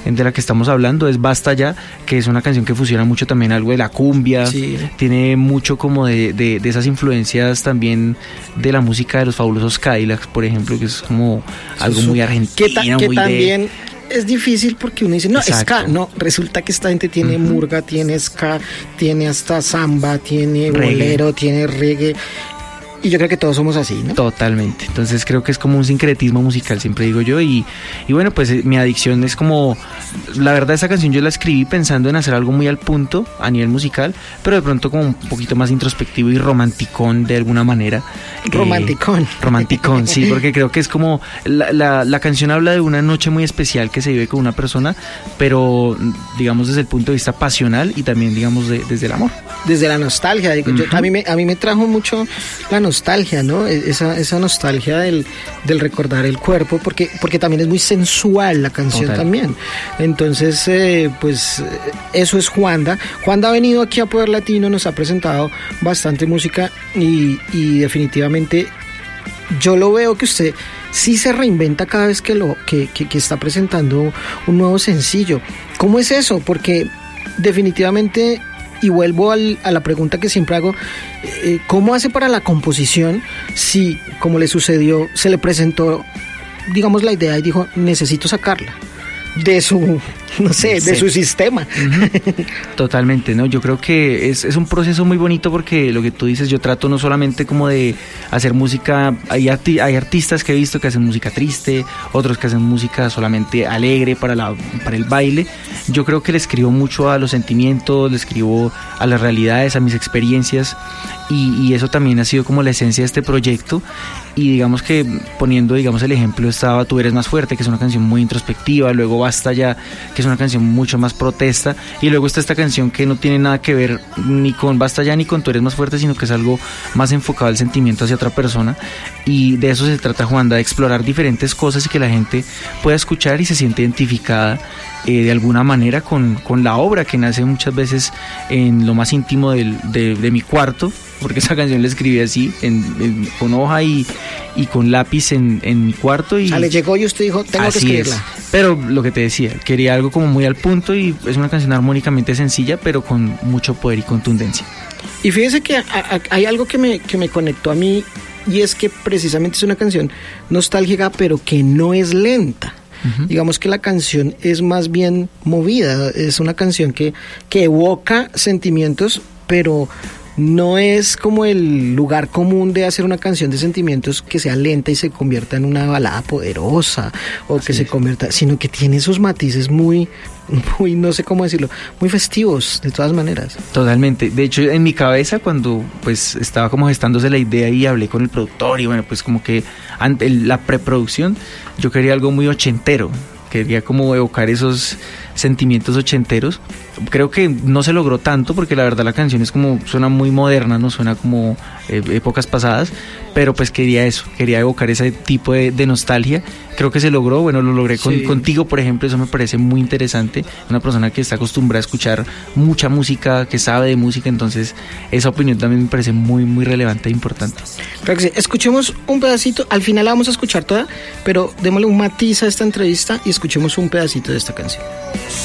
de la que estamos hablando, es Basta Ya, que es una canción que fusiona mucho también algo de la cumbia, Sí. tiene mucho como de esas influencias también de la música de los Fabulosos Cadillacs, por ejemplo, que es como algo muy argentino, que muy también es difícil porque uno dice, no, Exacto. ska, no, resulta que esta gente tiene murga, tiene ska, tiene hasta samba, tiene Reggae. bolero, tiene reggae, y yo creo que todos somos así, ¿no? Totalmente, entonces creo que es como un sincretismo musical, siempre digo yo, y bueno, pues mi adicción es como, la verdad esa canción yo la escribí pensando en hacer algo muy al punto a nivel musical, pero de pronto como un poquito más introspectivo y romanticón de alguna manera. Romanticón, sí, porque creo que es como, la canción habla de una noche muy especial que se vive con una persona, pero digamos desde el punto de vista pasional y también digamos desde el amor. Desde la nostalgia, digo, a mí me trajo mucho la nostalgia, ¿no? Esa nostalgia del recordar el cuerpo, porque también es muy sensual la canción. Total. También. Entonces, pues eso es Juanda. Juanda ha venido aquí a Poder Latino, nos ha presentado bastante música y definitivamente yo lo veo que usted sí se reinventa cada vez que está presentando un nuevo sencillo. ¿Cómo es eso? Porque definitivamente, y vuelvo a la pregunta que siempre hago, ¿cómo hace para la composición si, como le sucedió, se le presentó, digamos, la idea y dijo, necesito sacarla de su, no sé, de su sistema? Totalmente, ¿no? Yo creo que es un proceso muy bonito porque lo que tú dices, yo trato no solamente como de hacer música, hay artistas que he visto que hacen música triste, otros que hacen música solamente alegre para el baile. Yo creo que le escribo mucho a los sentimientos, le escribo a las realidades, a mis experiencias, y eso también ha sido como la esencia de este proyecto. Y digamos que poniendo, digamos, el ejemplo estaba Tú Eres Más Fuerte, que es una canción muy introspectiva, luego Basta Ya, que es una canción mucho más protesta, y luego está esta canción que no tiene nada que ver ni con Basta Ya ni con Tú Eres Más Fuerte, sino que es algo más enfocado al sentimiento hacia otra persona, y de eso se trata Juanda, de explorar diferentes cosas y que la gente pueda escuchar y se siente identificada de alguna manera con la obra, que nace muchas veces en lo más íntimo de mi cuarto, porque esa canción la escribí así, con hoja y con lápiz en mi cuarto. Y le llegó y usted dijo, tengo que escribirla. Pero lo que te decía, quería algo como muy al punto, y es una canción armónicamente sencilla, pero con mucho poder y contundencia. Y fíjese que hay algo que me conectó a mí, y es que precisamente es una canción nostálgica, pero que no es lenta. Digamos que la canción es más bien movida, es una canción que evoca sentimientos, pero no es como el lugar común de hacer una canción de sentimientos que sea lenta y se convierta en una balada poderosa, o que se convierta, sino que tiene esos matices muy, no sé cómo decirlo, muy festivos, de todas maneras. Totalmente. De hecho, en mi cabeza, cuando pues estaba como gestándose la idea y hablé con el productor, y bueno, pues como que ante la preproducción, yo quería algo muy ochentero, quería como evocar esos sentimientos ochenteros. Creo que no se logró tanto, porque la verdad la canción es como, suena muy moderna, no suena como épocas pasadas, pero pues quería evocar ese tipo de nostalgia. Creo que se logró, bueno, lo logré contigo, por ejemplo, eso me parece muy interesante, una persona que está acostumbrada a escuchar mucha música, que sabe de música, entonces esa opinión también me parece muy, muy relevante e importante. Claro que sí. Escuchemos un pedacito, al final la vamos a escuchar toda, pero démosle un matiz a esta entrevista y escuchemos un pedacito de esta canción.